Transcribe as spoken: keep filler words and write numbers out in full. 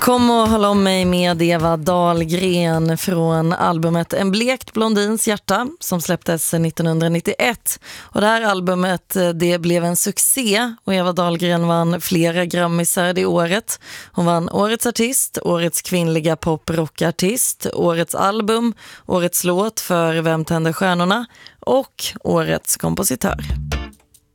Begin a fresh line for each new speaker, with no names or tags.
Kom och håll om mig med Eva Dahlgren från albumet En blekt blondins hjärta som släpptes nittonhundranittioett. Och det här albumet det blev en succé och Eva Dahlgren vann flera Grammisar det året. Hon vann Årets artist, Årets kvinnliga pop-rockartist, Årets album, Årets låt för Vem tänder stjärnorna och Årets kompositör.